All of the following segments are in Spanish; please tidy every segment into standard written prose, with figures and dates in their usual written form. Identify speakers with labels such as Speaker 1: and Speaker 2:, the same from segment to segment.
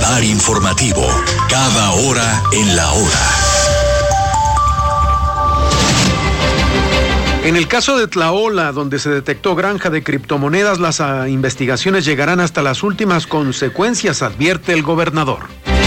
Speaker 1: Radar informativo. Cada hora en la hora.
Speaker 2: En el caso de Tlaola, donde se detectó granja de criptomonedas, las investigaciones llegarán hasta las últimas consecuencias, advierte el gobernador.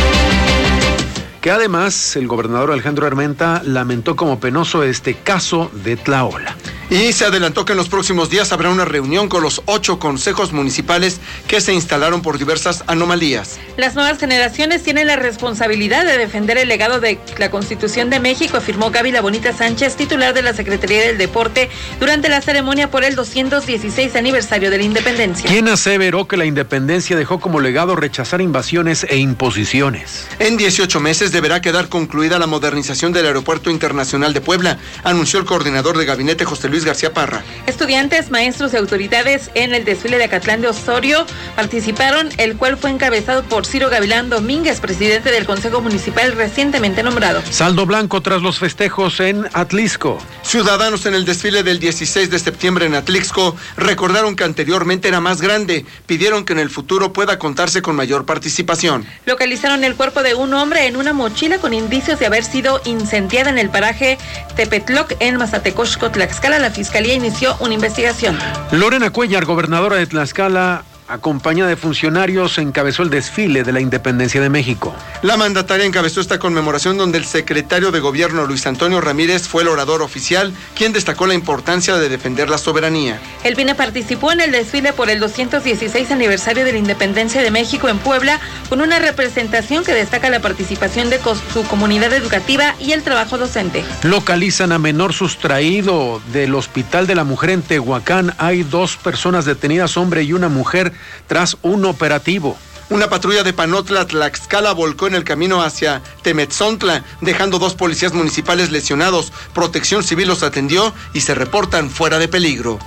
Speaker 2: Que además, el gobernador Alejandro Armenta lamentó como penoso este caso de Tlaola.
Speaker 3: Y se adelantó que en los próximos días habrá una reunión con los 8 consejos municipales que se instalaron por diversas anomalías.
Speaker 4: Las nuevas generaciones tienen la responsabilidad de defender el legado de la Constitución de México, afirmó Gaby La Bonita Sánchez, titular de la Secretaría del Deporte, durante la ceremonia por el 216 aniversario de la Independencia.
Speaker 2: Quien aseveró que la independencia dejó como legado rechazar invasiones e imposiciones.
Speaker 3: En 18 meses deberá quedar concluida la modernización del Aeropuerto Internacional de Puebla, anunció el coordinador de gabinete José Luis García Parra.
Speaker 4: Estudiantes, maestros y autoridades en el desfile de Acatlán de Osorio participaron, el cual fue encabezado por Ciro Gavilán Domínguez, presidente del Consejo Municipal recientemente nombrado.
Speaker 2: Saldo blanco tras los festejos en Atlixco.
Speaker 3: Ciudadanos en el desfile del 16 de septiembre en Atlixco recordaron que anteriormente era más grande, pidieron que en el futuro pueda contarse con mayor participación.
Speaker 4: Localizaron el cuerpo de un hombre en una mochila con indicios de haber sido incendiada en el paraje Tepetloc en Mazatecoxco, Tlaxcala. La Fiscalía inició una investigación.
Speaker 2: Lorena Cuellar, gobernadora de Tlaxcala, acompañada de funcionarios, encabezó el desfile de la Independencia de México.
Speaker 3: La mandataria encabezó esta conmemoración donde el secretario de Gobierno, Luis Antonio Ramírez, fue el orador oficial, quien destacó la importancia de defender la soberanía.
Speaker 4: El PINE participó en el desfile por el 216 aniversario de la Independencia de México en Puebla, con una representación que destaca la participación de su comunidad educativa y el trabajo docente.
Speaker 2: Localizan a menor sustraído del Hospital de la Mujer en Tehuacán. Hay 2 personas detenidas, hombre y una mujer, tras un operativo.
Speaker 3: Una patrulla de Panotla, Tlaxcala, volcó en el camino hacia Temetzontla, dejando 2 policías municipales lesionados. Protección Civil los atendió y se reportan fuera de peligro.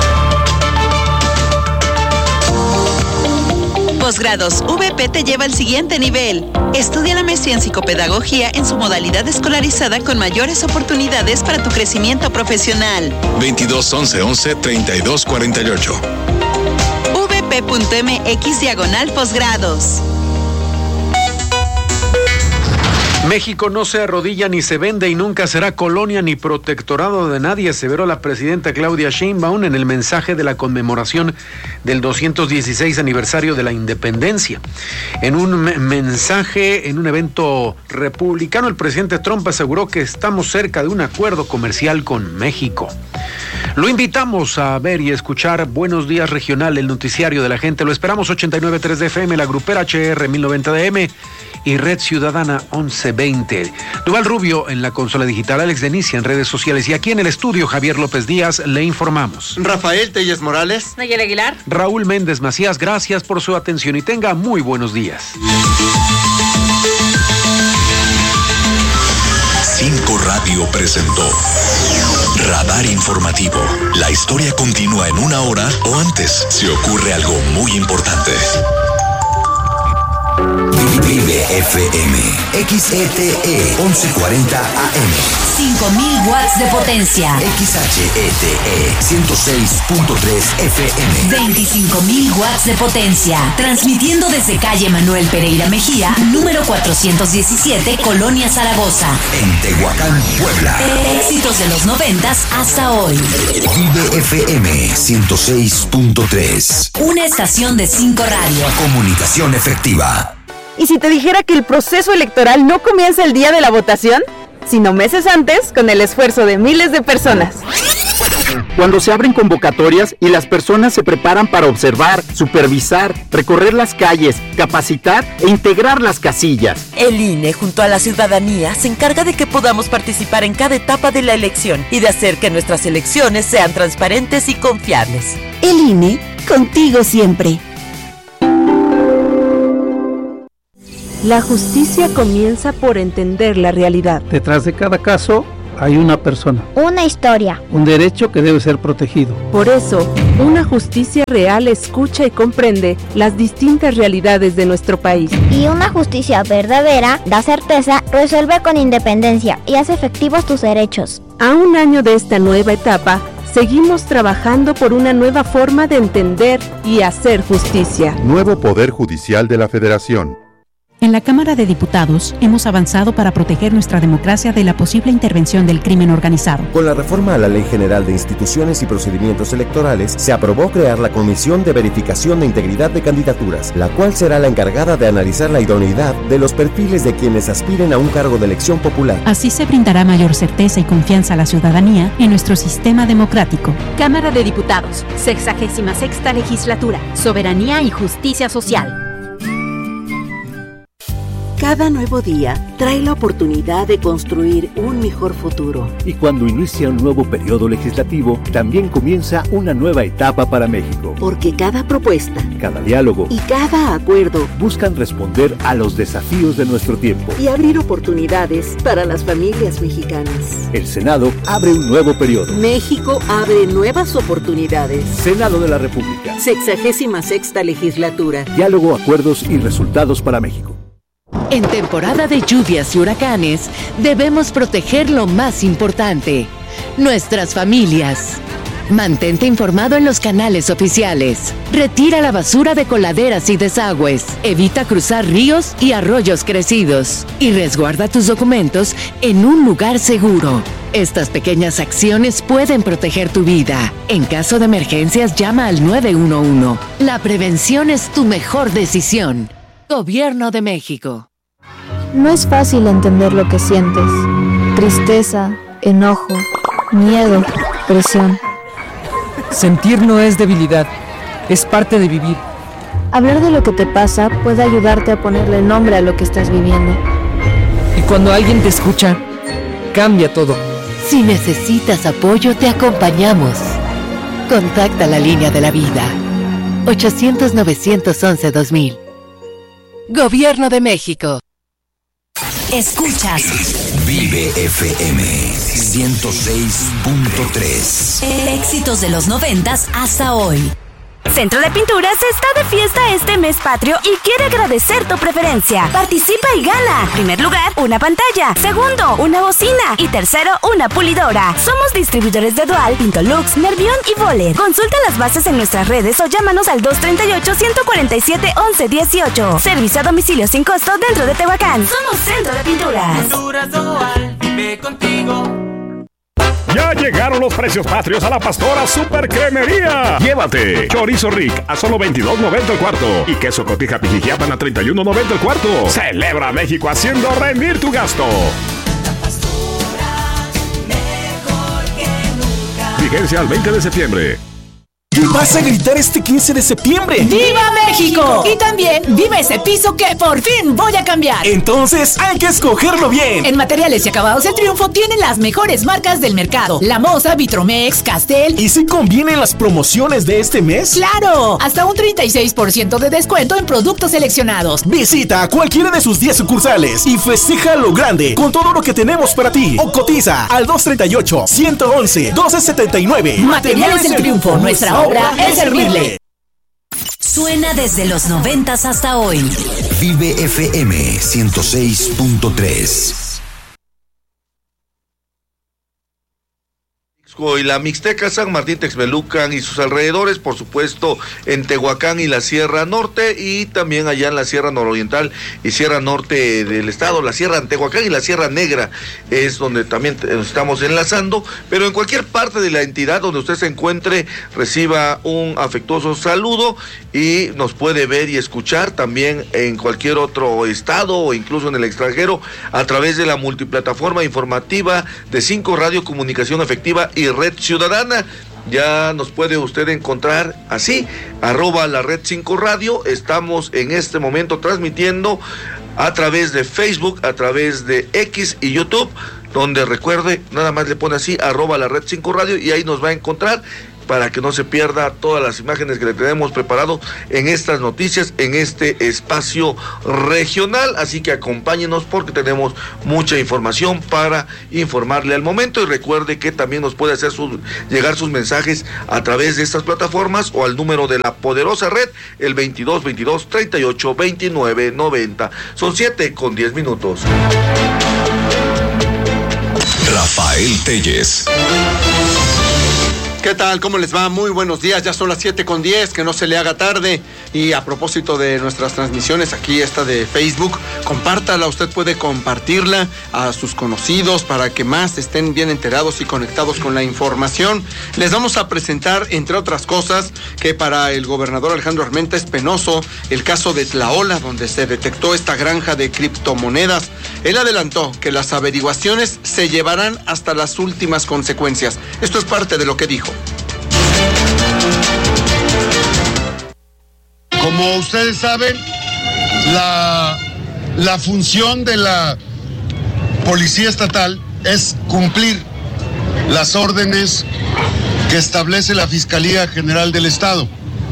Speaker 5: Posgrados VP te lleva al siguiente nivel. Estudia la maestría en psicopedagogía en su modalidad escolarizada con mayores oportunidades para tu crecimiento profesional.
Speaker 1: 22 11 11 32 48.
Speaker 5: vp.mx/posgrados.
Speaker 2: México no se arrodilla ni se vende y nunca será colonia ni protectorado de nadie, aseveró la presidenta Claudia Sheinbaum en el mensaje de la conmemoración del 216 aniversario de la Independencia. En un mensaje, en un evento republicano, el presidente Trump aseguró que estamos cerca de un acuerdo comercial con México. Lo invitamos a ver y escuchar Buenos Días Regional, el noticiario de la gente. Lo esperamos 89.3 de FM, la Grupera HR 1090 de M y Red Ciudadana 1120. Duval Rubio en la consola digital, Alex Denicia en redes sociales y aquí en el estudio Javier López Díaz le informamos.
Speaker 3: Rafael Telles Morales.
Speaker 4: Nayel Aguilar.
Speaker 2: Raúl Méndez Macías, gracias por su atención y tenga muy buenos días.
Speaker 1: 5 Radio presentó Radar Informativo. La historia continúa en 1 hora o antes si ocurre algo muy importante.
Speaker 6: Vive FM, XETE 1140 AM.
Speaker 7: 5000 watts de potencia.
Speaker 6: XHETE 106.3 FM.
Speaker 7: 25,000 watts de potencia. Transmitiendo desde calle Manuel Pereira Mejía, número 417, Colonia Zaragoza.
Speaker 6: En Tehuacán, Puebla.
Speaker 7: Éxitos de los 90s hasta hoy.
Speaker 6: Vive FM 106.3.
Speaker 7: Una estación de 5 Radio.
Speaker 6: Comunicación efectiva.
Speaker 8: ¿Y si te dijera que el proceso electoral no comienza el día de la votación, sino meses antes, con el esfuerzo de miles de personas?
Speaker 9: Cuando se abren convocatorias y las personas se preparan para observar, supervisar, recorrer las calles, capacitar e integrar las casillas.
Speaker 10: El INE, junto a la ciudadanía, se encarga de que podamos participar en cada etapa de la elección y de hacer que nuestras elecciones sean transparentes y confiables.
Speaker 7: El INE, contigo siempre.
Speaker 8: La justicia comienza por entender la realidad.
Speaker 11: Detrás de cada caso hay una persona.
Speaker 12: Una historia.
Speaker 11: Un derecho que debe ser protegido.
Speaker 8: Por eso, una justicia real escucha y comprende las distintas realidades de nuestro país.
Speaker 12: Y una justicia verdadera da certeza, resuelve con independencia y hace efectivos tus derechos.
Speaker 8: A 1 año de esta nueva etapa, seguimos trabajando por una nueva forma de entender y hacer justicia.
Speaker 13: Nuevo Poder Judicial de la Federación. En la Cámara de Diputados hemos avanzado para proteger nuestra democracia de la posible intervención del crimen organizado.
Speaker 14: Con la reforma a la Ley General de Instituciones y Procedimientos Electorales, se aprobó crear la Comisión de Verificación de Integridad de Candidaturas, la cual será la encargada de analizar la idoneidad de los perfiles de quienes aspiren a un cargo de elección popular.
Speaker 13: Así se brindará mayor certeza y confianza a la ciudadanía en nuestro sistema democrático.
Speaker 15: Cámara de Diputados, 66ª Legislatura, Soberanía y Justicia Social.
Speaker 16: Cada nuevo día trae la oportunidad de construir un mejor futuro.
Speaker 17: Y cuando inicia un nuevo periodo legislativo, también comienza una nueva etapa para México.
Speaker 16: Porque cada propuesta,
Speaker 17: cada diálogo
Speaker 16: y cada acuerdo
Speaker 17: buscan responder a los desafíos de nuestro tiempo
Speaker 16: y abrir oportunidades para las familias mexicanas.
Speaker 17: El Senado abre un nuevo periodo.
Speaker 16: México abre nuevas oportunidades.
Speaker 17: Senado de la República.
Speaker 16: 66ª Legislatura.
Speaker 17: Diálogo, acuerdos y resultados para México.
Speaker 18: En temporada de lluvias y huracanes, debemos proteger lo más importante, nuestras familias. Mantente informado en los canales oficiales. Retira la basura de coladeras y desagües. Evita cruzar ríos y arroyos crecidos. Y resguarda tus documentos en un lugar seguro. Estas pequeñas acciones pueden proteger tu vida. En caso de emergencias, llama al 911. La prevención es tu mejor decisión. Gobierno de México.
Speaker 19: No es fácil entender lo que sientes. Tristeza, enojo, miedo, presión.
Speaker 20: Sentir no es debilidad, es parte de vivir.
Speaker 19: Hablar de lo que te pasa puede ayudarte a ponerle nombre a lo que estás viviendo.
Speaker 20: Y cuando alguien te escucha, cambia todo.
Speaker 18: Si necesitas apoyo, te acompañamos. Contacta la línea de la vida. 800-911-2000. Gobierno de México.
Speaker 7: Escuchas
Speaker 6: Vive FM 106.3.
Speaker 7: Éxitos de los 90s hasta hoy.
Speaker 21: Centro de Pinturas está de fiesta este mes patrio y quiere agradecer tu preferencia. Participa y gana. Primer lugar, una pantalla. Segundo, una bocina. Y tercero, una pulidora. Somos distribuidores de Dual, Pintolux, Nervión y Voler. Consulta las bases en nuestras redes o llámanos al 238-147-1118. Servicio a domicilio sin costo dentro de Tehuacán. Somos Centro de Pinturas.
Speaker 22: Pinturas Dual, vive contigo.
Speaker 23: Ya llegaron los precios patrios a la Pastora Super Cremería. Llévate chorizo Rick a solo $22.90 el cuarto y queso Cotija Pijijiapan a $31.90 el cuarto. Celebra México haciendo rendir tu gasto.
Speaker 22: La Pastora, mejor que nunca.
Speaker 23: Vigencia al 20 de septiembre.
Speaker 24: ¿Qué vas a gritar este 15 de septiembre?
Speaker 25: ¡Viva México! Y también viva ese piso que por fin voy a cambiar.
Speaker 24: Entonces hay que escogerlo bien.
Speaker 25: En Materiales y Acabados El Triunfo tienen las mejores marcas del mercado: La Moza, Vitromex, Castel.
Speaker 24: ¿Y si convienen las promociones de este mes?
Speaker 25: ¡Claro! Hasta un 36% de descuento en productos seleccionados.
Speaker 24: Visita cualquiera de sus 10 sucursales y festeja lo grande con todo lo que tenemos para ti. O cotiza al 238-111-1279.
Speaker 25: Materiales El Triunfo, nuestra obra es servirle.
Speaker 7: Suena desde los 90s hasta hoy.
Speaker 6: Vive FM 106.3.
Speaker 26: Y la Mixteca, San Martín Texmelucan y sus alrededores, por supuesto en Tehuacán y la Sierra Norte, y también allá en la Sierra Nororiental y Sierra Norte del estado, la Sierra Tehuacán y la Sierra Negra es donde también nos estamos enlazando, pero en cualquier parte de la entidad donde usted se encuentre, reciba un afectuoso saludo y nos puede ver y escuchar también en cualquier otro estado o incluso en el extranjero a través de la multiplataforma informativa de 5 Radio Comunicación Efectiva y Red Ciudadana. Ya nos puede usted encontrar así, @ la Red 5 Radio. Estamos en este momento transmitiendo a través de Facebook, a través de X y YouTube, donde recuerde, nada más le pone así, @ la Red 5 Radio, y ahí nos va a encontrar para que no se pierda todas las imágenes que le tenemos preparado en estas noticias, en este espacio regional. Así que acompáñenos porque tenemos mucha información para informarle al momento, y recuerde que también nos puede hacer llegar sus mensajes a través de estas plataformas o al número de la poderosa red, el 2222-382990. Son 7:10.
Speaker 1: Rafael Telles.
Speaker 2: ¿Qué tal? ¿Cómo les va? Muy buenos días, ya son las 7:10, que no se le haga tarde. Y a propósito de nuestras transmisiones, aquí esta de Facebook, compártala, usted puede compartirla a sus conocidos para que más estén bien enterados y conectados con la información. Les vamos a presentar, entre otras cosas, que para el gobernador Alejandro Armenta es penoso el caso de Tlaola, donde se detectó esta granja de criptomonedas. Él adelantó que las averiguaciones se llevarán hasta las últimas consecuencias. Esto es parte de lo que dijo.
Speaker 3: Como ustedes saben, la función de la Policía Estatal es cumplir las órdenes que establece la Fiscalía General del Estado.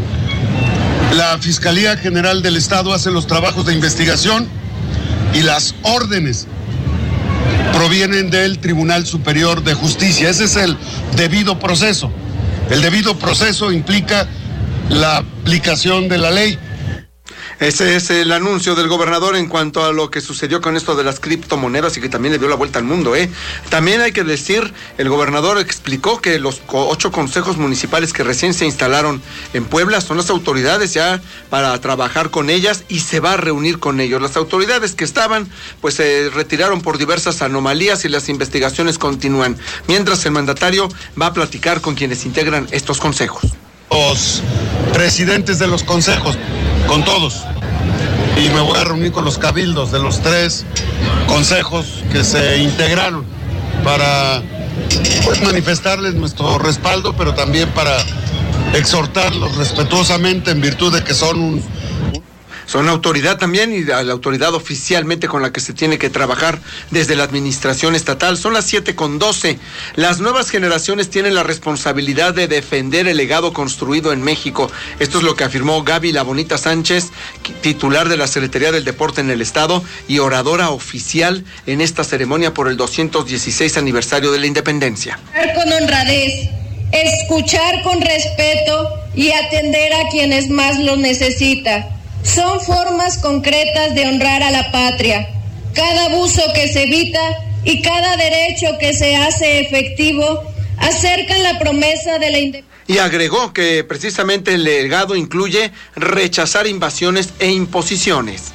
Speaker 3: La Fiscalía General del Estado hace los trabajos de investigación y las órdenes provienen del Tribunal Superior de Justicia. Ese es el debido proceso. El debido proceso implica la aplicación de la ley.
Speaker 2: Ese es el anuncio del gobernador en cuanto a lo que sucedió con esto de las criptomonedas y que también le dio la vuelta al mundo, ¿eh? También hay que decir, el gobernador explicó que los 8 consejos municipales que recién se instalaron en Puebla son las autoridades ya para trabajar con ellas y se va a reunir con ellos. Las autoridades que estaban, pues se retiraron por diversas anomalías y las investigaciones continúan. Mientras el mandatario va a platicar con quienes integran estos consejos.
Speaker 3: Los presidentes de los consejos, con todos, y me voy a reunir con los cabildos de los 3 consejos que se integraron para manifestarles nuestro respaldo, pero también para exhortarlos respetuosamente en virtud de que son autoridad también y la autoridad oficialmente con la que se tiene que trabajar desde la administración estatal. Son las 7:12. Las nuevas generaciones tienen la responsabilidad de defender el legado construido en México. Esto es lo que afirmó Gaby La Bonita Sánchez, titular de la Secretaría del Deporte en el Estado y oradora oficial en esta ceremonia por el 216 aniversario de la independencia.
Speaker 4: Con honradez, escuchar con respeto y atender a quienes más lo necesitan. Son formas concretas de honrar a la patria. Cada abuso que se evita y cada derecho que se hace efectivo acercan la promesa de la independencia.
Speaker 2: Y agregó que precisamente el legado incluye rechazar invasiones e imposiciones.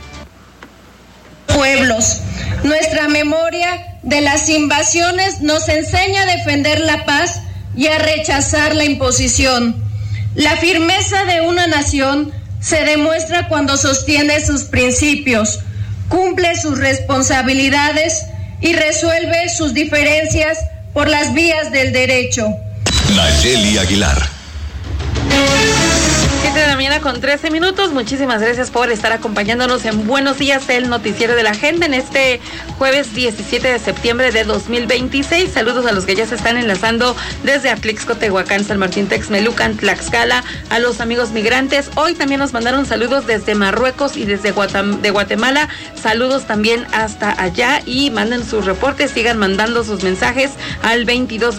Speaker 4: Pueblos, nuestra memoria de las invasiones nos enseña a defender la paz y a rechazar la imposición. La firmeza de una nación se demuestra cuando sostiene sus principios, cumple sus responsabilidades y resuelve sus diferencias por las vías del derecho.
Speaker 1: Nayeli Aguilar.
Speaker 5: 7 de la mañana con 13 minutos. Muchísimas gracias por estar acompañándonos en Buenos Días, el noticiero de la gente, en este jueves 17 de septiembre de 2026. Saludos a los que ya se están enlazando desde Atlixco, Tehuacán, San Martín, Texmelucan, Tlaxcala, a los amigos migrantes. Hoy también nos mandaron saludos desde Marruecos y desde Guatemala. Saludos también hasta allá y manden sus reportes, sigan mandando sus mensajes al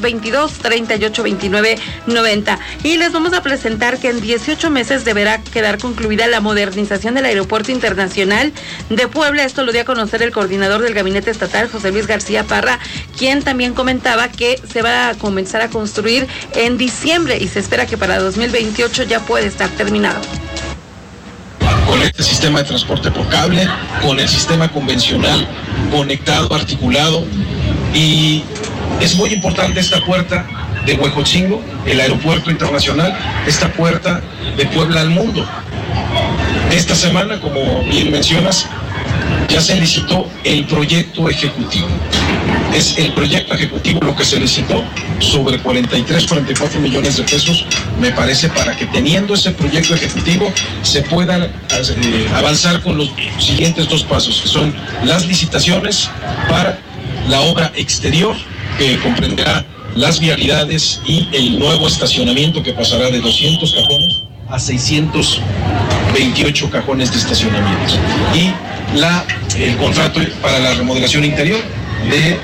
Speaker 5: 2222-3829-90. Y les vamos a presentar que en 18 meses deberá quedar concluida la modernización del Aeropuerto Internacional de Puebla. Esto lo dio a conocer el coordinador del Gabinete Estatal, José Luis García Parra, quien también comentaba que se va a comenzar a construir en diciembre y se espera que para 2028 ya puede estar terminado.
Speaker 9: Con este sistema de transporte por cable, con el sistema convencional, conectado, articulado, y es muy importante esta puerta de Huejotzingo, el aeropuerto internacional, esta puerta de Puebla al mundo. Esta semana, como bien mencionas, ya se licitó el proyecto ejecutivo. Es el proyecto ejecutivo lo que se licitó, sobre 44 millones de pesos, me parece, para que teniendo ese proyecto ejecutivo se puedan avanzar con los siguientes 2 pasos, que son las licitaciones para la obra exterior, que comprenderá las vialidades y el nuevo estacionamiento, que pasará de 200 cajones a 628 cajones de estacionamiento. Y el contrato para la remodelación interior de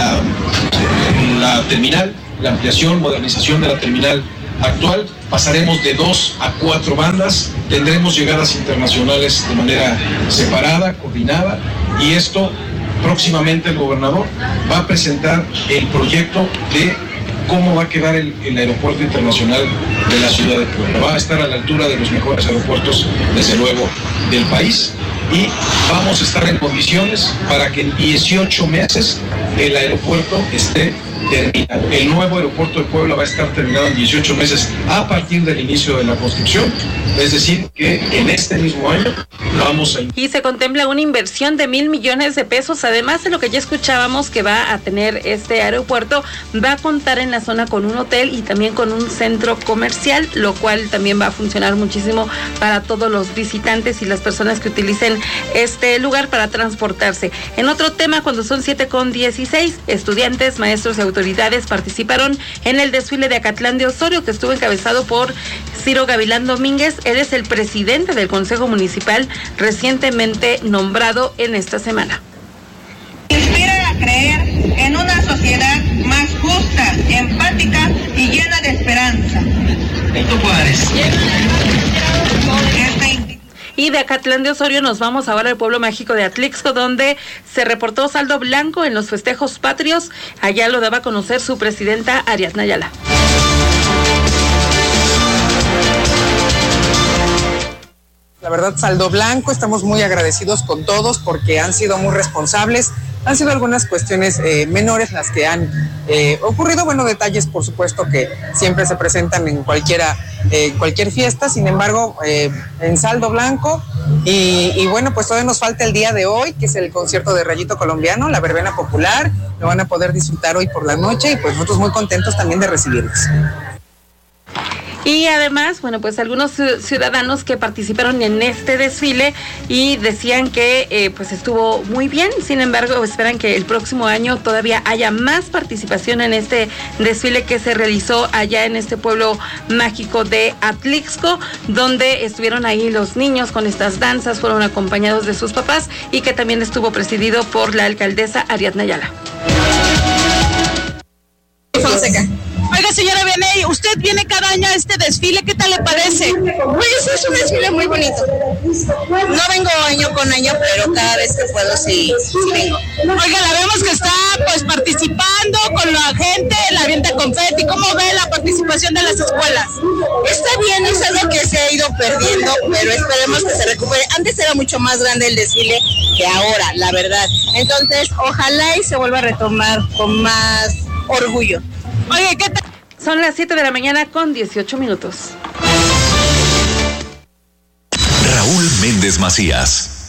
Speaker 9: la terminal, la ampliación, modernización de la terminal actual. Pasaremos de 2 a 4 bandas, tendremos llegadas internacionales de manera separada, coordinada, y esto próximamente el gobernador va a presentar el proyecto de cómo va a quedar el aeropuerto internacional de la ciudad de Puebla. Va a estar a la altura de los mejores aeropuertos, desde luego, del país, y vamos a estar en condiciones para que en 18 meses el aeropuerto esté terminado. El nuevo aeropuerto de Puebla va a estar terminado en 18 meses a partir del inicio de la construcción, es decir, que en este mismo año vamos a...
Speaker 5: Y se contempla una inversión de 1,000 millones de pesos, además de lo que ya escuchábamos que va a tener este aeropuerto, va a contar en la zona con un hotel y también con un centro comercial, lo cual también va a funcionar muchísimo para todos los visitantes y las personas que utilicen este lugar para transportarse. En otro tema, cuando son 7:16, estudiantes, maestros y autoridades participaron en el desfile de Acatlán de Osorio, que estuvo encabezado por Ciro Gavilán Domínguez. Él es el presidente del Consejo Municipal, recientemente nombrado en esta semana.
Speaker 8: Inspira a creer en una sociedad más justa, empática y llena de esperanza.
Speaker 9: ¿Tú puedes?
Speaker 5: Y de Acatlán de Osorio nos vamos ahora al pueblo mágico de Atlixco, donde se reportó saldo blanco en los festejos patrios. Allá lo daba a conocer su presidenta Ariadna Ayala.
Speaker 10: La verdad, saldo blanco, estamos muy agradecidos con todos porque han sido muy responsables. Han sido algunas cuestiones menores las que han ocurrido, bueno, detalles por supuesto que siempre se presentan en cualquier fiesta, sin embargo, en saldo blanco y bueno, pues todavía nos falta el día de hoy, que es el concierto de Rayito Colombiano, la verbena popular, lo van a poder disfrutar hoy por la noche y pues nosotros muy contentos también de recibirlos.
Speaker 5: Y además, bueno, pues algunos ciudadanos que participaron en este desfile y decían que pues estuvo muy bien. Sin embargo, esperan que el próximo año todavía haya más participación en este desfile que se realizó allá en este pueblo mágico de Atlixco, donde estuvieron ahí los niños con estas danzas, fueron acompañados de sus papás y que también estuvo presidido por la alcaldesa Ariadna Ayala.
Speaker 11: Fonseca. Oiga, señora Vianey, usted viene cada año a este desfile, ¿qué tal le parece?
Speaker 12: Pues es un desfile muy bonito. No vengo año con año, pero cada vez que puedo sí vengo.
Speaker 11: Oiga, la vemos que está pues participando con la gente, la avienta confeti. ¿Cómo ve la participación de las escuelas?
Speaker 12: Está bien, es algo que se ha ido perdiendo, pero esperemos que se recupere. Antes era mucho más grande el desfile que ahora, la verdad. Entonces, ojalá y se vuelva a retomar con más orgullo.
Speaker 5: Oye, ¿qué tal? Son las 7 de la mañana con 18 minutos.
Speaker 1: Raúl Méndez Macías.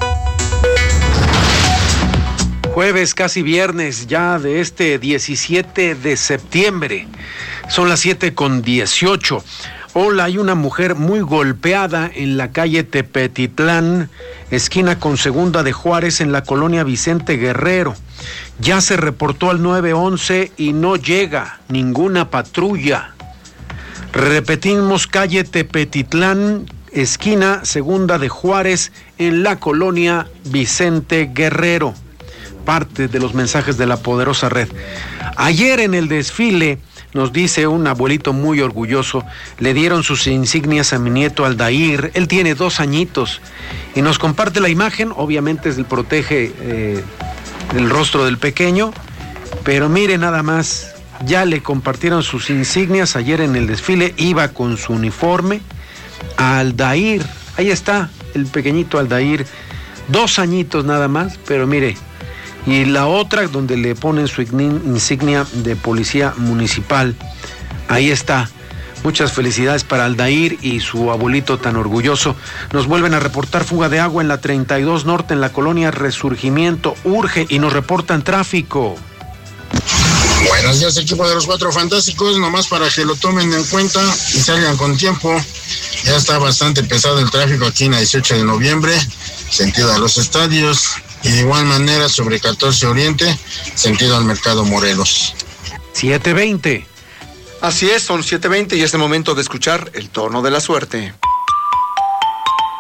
Speaker 13: Jueves, casi viernes ya de este 17 de septiembre. Son las 7:18. Hola, hay una mujer muy golpeada en la calle Tepetitlán, esquina con Segunda de Juárez, en la colonia Vicente Guerrero. Ya se reportó al 911 y no llega ninguna patrulla. Repetimos, calle Tepetitlán, esquina Segunda de Juárez, en la colonia Vicente Guerrero. Parte de los mensajes de la poderosa red. Ayer en el desfile, nos dice un abuelito muy orgulloso, le dieron sus insignias a mi nieto Aldair, él tiene 2 añitos, y nos comparte la imagen, obviamente es el protege el rostro del pequeño, pero mire nada más, ya le compartieron sus insignias, ayer en el desfile iba con su uniforme a Aldair, ahí está el pequeñito Aldair, 2 añitos nada más, pero mire. Y la otra donde le ponen su insignia de policía municipal. Ahí está. Muchas felicidades para Aldair y su abuelito tan orgulloso. Nos vuelven a reportar fuga de agua en la 32 Norte, en la colonia Resurgimiento. Urge y nos reportan tráfico.
Speaker 14: Buenos días, equipo de los Cuatro Fantásticos. Nomás para que lo tomen en cuenta y salgan con tiempo. Ya está bastante pesado el tráfico aquí en la 18 de noviembre, sentido a los estadios. Y de igual manera sobre 14 Oriente, sentido al Mercado Morelos.
Speaker 13: 7:20.
Speaker 2: Así es, son 7:20 y es el momento de escuchar el tono de la suerte.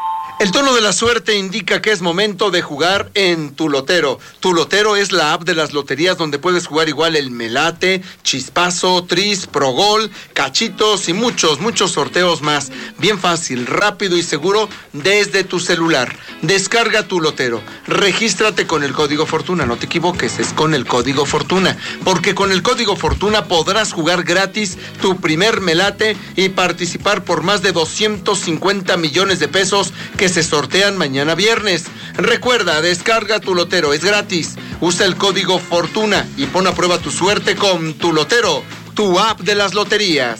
Speaker 2: El tono de la suerte indica que es momento de jugar en Tu Lotero. Tu Lotero es la app de las loterías donde puedes jugar igual el Melate, Chispazo, Tris, Progol, Cachitos y muchos sorteos más. Bien fácil, rápido y seguro desde tu celular. Descarga Tu Lotero. Regístrate con el código Fortuna. No te equivoques, es con el código Fortuna. Porque con el código Fortuna podrás jugar gratis tu primer Melate y participar por más de 250 millones de pesos que se sortean mañana viernes. Recuerda, descarga Tu Lotero, es gratis. Usa el código Fortuna y pon a prueba tu suerte con Tu Lotero, tu app de las loterías.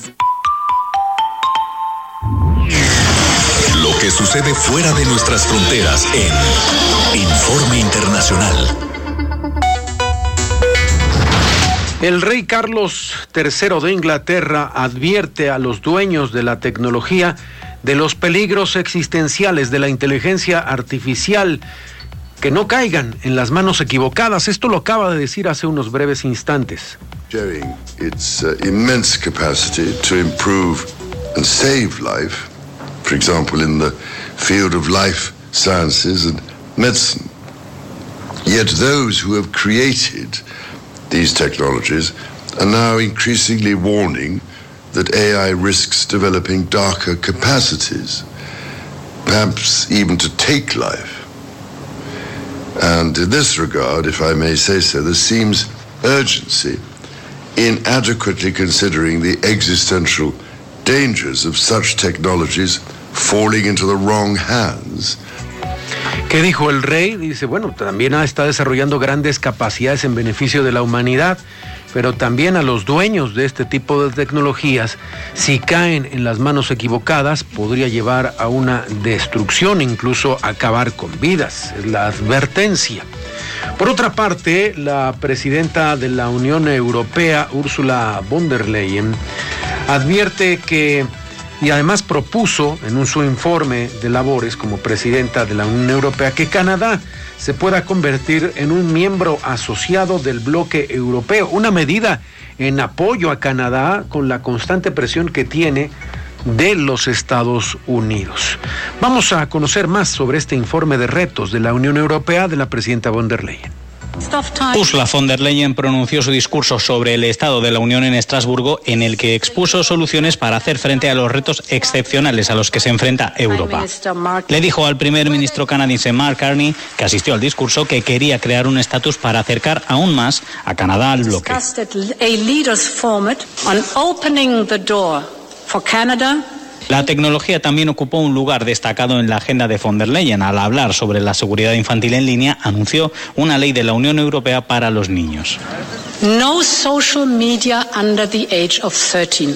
Speaker 1: Lo que sucede fuera de nuestras fronteras en Informe Internacional.
Speaker 13: El rey Carlos III de Inglaterra advierte a los dueños de la tecnología de los peligros existenciales de la inteligencia artificial, que no caigan en las manos equivocadas. Esto lo acaba de decir hace unos breves instantes.
Speaker 15: Sharing its immense capacity to improve and save life, for example in the field of life sciences and medicine. Yet those who have created these technologies are now increasingly warning that AI risks developing darker capacities, perhaps even to take life. And in this regard, if I may say so, there seems urgency in adequately considering the existential dangers of such technologies falling into the wrong hands.
Speaker 13: ¿Qué dijo el rey? Dice, bueno, también está desarrollando grandes capacidades en beneficio de la humanidad, pero también a los dueños de este tipo de tecnologías, si caen en las manos equivocadas, podría llevar a una destrucción, incluso acabar con vidas. Es la advertencia. Por otra parte, la presidenta de la Unión Europea, Ursula von der Leyen, advierte que, y además propuso en su informe de labores como presidenta de la Unión Europea, que Canadá se pueda convertir en un miembro asociado del bloque europeo, una medida en apoyo a Canadá con la constante presión que tiene de los Estados Unidos. Vamos a conocer más sobre este informe de retos de la Unión Europea de la presidenta von der Leyen.
Speaker 16: Ursula von der Leyen pronunció su discurso sobre el estado de la Unión en Estrasburgo, en el que expuso soluciones para hacer frente a los retos excepcionales a los que se enfrenta Europa. Le dijo al primer ministro canadiense Mark Carney, que asistió al discurso, que quería crear un estatus para acercar aún más a Canadá al bloque. La tecnología también ocupó un lugar destacado en la agenda de von der Leyen. Al hablar sobre la seguridad infantil en línea, anunció una ley de la Unión Europea para los niños.
Speaker 17: No social media under the age of 13.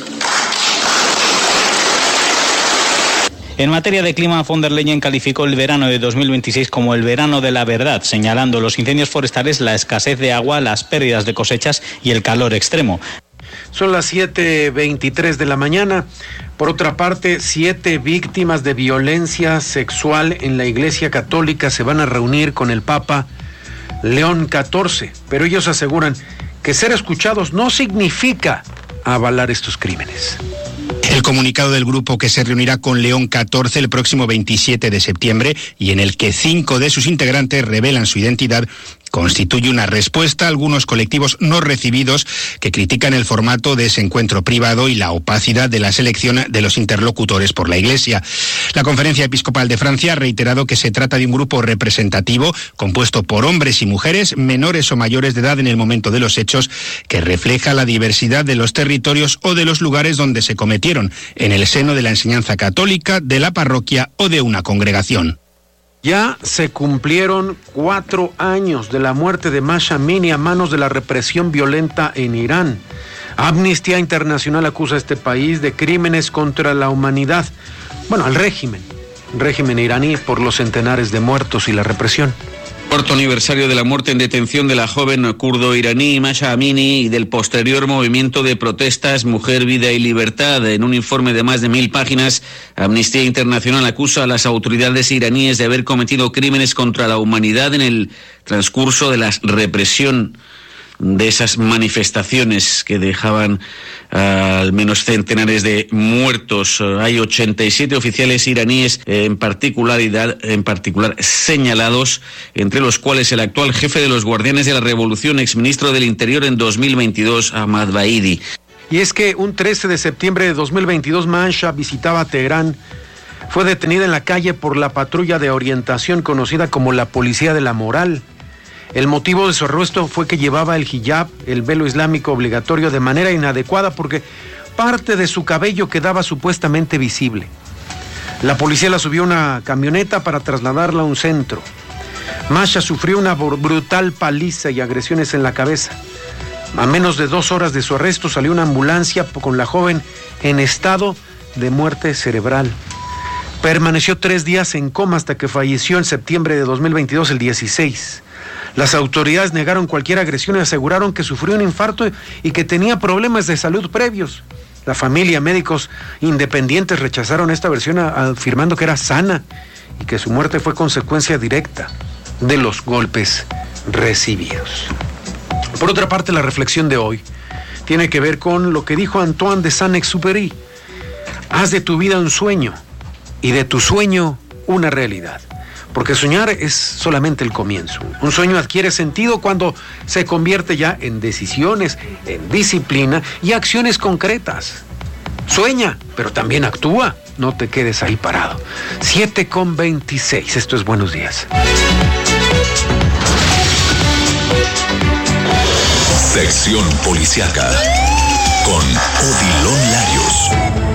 Speaker 16: En materia de clima, von der Leyen calificó el verano de 2026 como el verano de la verdad, señalando los incendios forestales, la escasez de agua, las pérdidas de cosechas y el calor extremo.
Speaker 13: Son las 7:23 de la mañana. Por otra parte, 7 víctimas de violencia sexual en la Iglesia Católica se van a reunir con el Papa León XIV, pero ellos aseguran que ser escuchados no significa avalar estos crímenes.
Speaker 18: El comunicado del grupo, que se reunirá con León XIV el próximo 27 de septiembre y en el que 5 de sus integrantes revelan su identidad, constituye una respuesta a algunos colectivos no recibidos que critican el formato de ese encuentro privado y la opacidad de la selección de los interlocutores por la Iglesia. La Conferencia Episcopal de Francia ha reiterado que se trata de un grupo representativo compuesto por hombres y mujeres menores o mayores de edad en el momento de los hechos, que refleja la diversidad de los territorios o de los lugares donde se cometieron, en el seno de la enseñanza católica, de la parroquia o de una congregación.
Speaker 13: Ya se cumplieron 4 años de la muerte de Mahsa Amini a manos de la represión violenta en Irán. Amnistía Internacional acusa a este país de crímenes contra la humanidad. Bueno, al régimen iraní, por los centenares de muertos y la represión.
Speaker 19: Cuarto aniversario de la muerte en detención de la joven kurdo-iraní Mahsa Amini y del posterior movimiento de protestas Mujer, Vida y Libertad. En un informe de más de 1000 páginas, Amnistía Internacional acusa a las autoridades iraníes de haber cometido crímenes contra la humanidad en el transcurso de la represión de esas manifestaciones que dejaban al menos centenares de muertos. Hay 87 oficiales iraníes en particular señalados, entre los cuales el actual jefe de los Guardianes de la Revolución, exministro del Interior en 2022, Ahmad Baidi.
Speaker 13: Y es que un 13 de septiembre de 2022, Mansa visitaba Teherán. Fue detenida en la calle por la patrulla de orientación conocida como la Policía de la Moral. El motivo de su arresto fue que llevaba el hijab, el velo islámico obligatorio, de manera inadecuada porque parte de su cabello quedaba supuestamente visible. La policía la subió a una camioneta para trasladarla a un centro. Masha sufrió una brutal paliza y agresiones en la cabeza. A menos de 2 horas de su arresto salió una ambulancia con la joven en estado de muerte cerebral. Permaneció 3 días en coma hasta que falleció en septiembre de 2022, el 16. Las autoridades negaron cualquier agresión y aseguraron que sufrió un infarto y que tenía problemas de salud previos. La familia, médicos independientes rechazaron esta versión afirmando que era sana y que su muerte fue consecuencia directa de los golpes recibidos. Por otra parte, la reflexión de hoy tiene que ver con lo que dijo Antoine de Saint-Exupéry. Haz de tu vida un sueño y de tu sueño una realidad. Porque soñar es solamente el comienzo. Un sueño adquiere sentido cuando se convierte ya en decisiones, en disciplina y acciones concretas. Sueña, pero también actúa. No te quedes ahí parado. 7:26. Esto es Buenos Días.
Speaker 1: Sección Policiaca con Odilon Larios.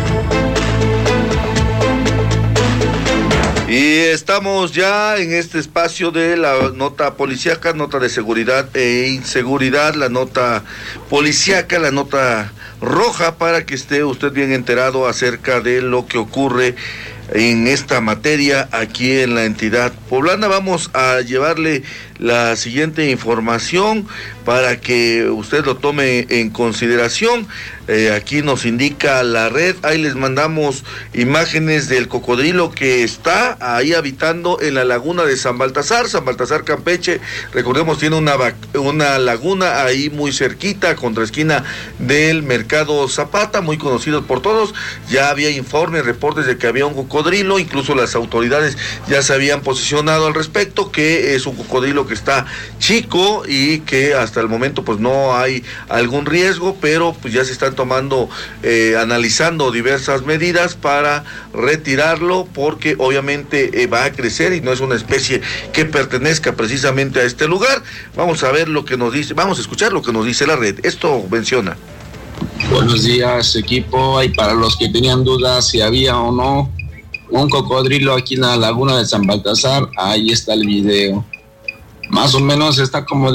Speaker 26: Y estamos ya en este espacio de la nota policíaca, nota de seguridad e inseguridad, la nota policíaca, la nota roja, para que esté usted bien enterado acerca de lo que ocurre en esta materia aquí en la entidad poblana. Vamos a llevarle la siguiente información para que usted lo tome en consideración. Aquí nos indica la red, ahí les mandamos imágenes del cocodrilo que está ahí habitando en la laguna de San Baltasar, Campeche. Recordemos, tiene una laguna ahí muy cerquita, contra esquina del Mercado Zapata, muy conocido por todos. Ya había informes, reportes de que había un cocodrilo, incluso las autoridades ya se habían posicionado al respecto, que es un cocodrilo que está chico y que hasta el momento pues no hay algún riesgo, pero pues ya se están tomando, analizando diversas medidas para retirarlo, porque obviamente va a crecer y no es una especie que pertenezca precisamente a este lugar. Vamos a ver lo que nos dice, vamos a escuchar lo que nos dice la red. Esto menciona.
Speaker 20: Buenos días, equipo. Y para los que tenían dudas si había o no un cocodrilo aquí en la laguna de San Baltasar, ahí está el video. Más o menos está como de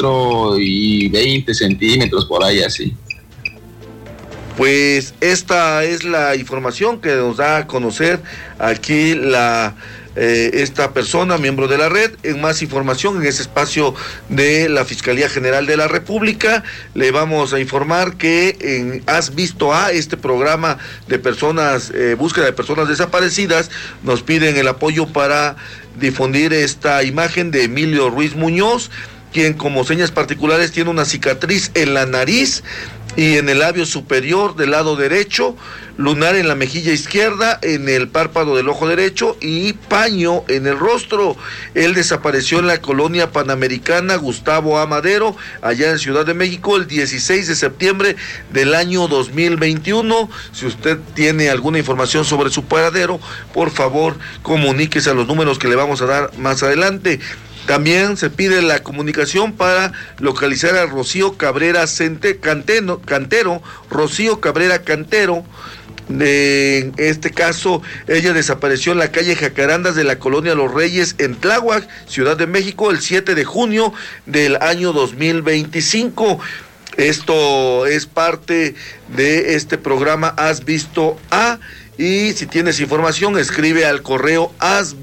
Speaker 20: 1,20 m por ahí, así.
Speaker 26: Pues esta es la información que nos da a conocer aquí esta persona, miembro de la red. En más información, en ese espacio de la Fiscalía General de la República, le vamos a informar que en Has Visto A, este programa de personas, búsqueda de personas desaparecidas, nos piden el apoyo para difundir esta imagen de Emilio Ruiz Muñoz, quien como señas particulares tiene una cicatriz en la nariz y en el labio superior del lado derecho, lunar en la mejilla izquierda, en el párpado del ojo derecho y paño en el rostro. Él desapareció en la colonia panamericana Gustavo A. Madero, allá en Ciudad de México, el 16 de septiembre del año 2021. Si usted tiene alguna información sobre su paradero, por favor, comuníquese a los números que le vamos a dar más adelante. También se pide la comunicación para localizar a Rocío Cabrera Cantero, Rocío Cabrera Cantero. En este caso, ella desapareció en la calle Jacarandas de la colonia Los Reyes en Tláhuac, Ciudad de México, el 7 de junio del año 2025. Esto es parte de este programa Has Visto A, y si tienes información, escribe al correo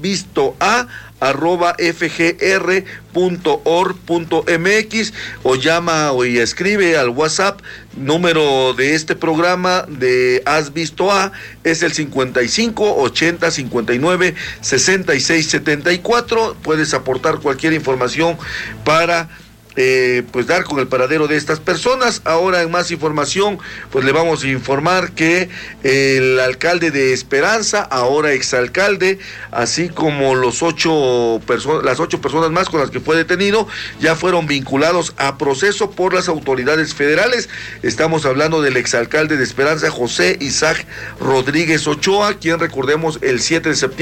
Speaker 26: hasvistoa@fgr.org.mx o llama y escribe al WhatsApp. Número de este programa de Has Visto A es el 55 80 59 66 74. Puedes aportar cualquier información para pues dar con el paradero de estas personas. Ahora, en más información, pues le vamos a informar que el alcalde de Esperanza, ahora exalcalde, así como las 8 personas más con las que fue detenido, ya fueron vinculados a proceso por las autoridades federales. Estamos hablando del exalcalde de Esperanza, José Isaac Rodríguez Ochoa, quien, recordemos, el 7 de septiembre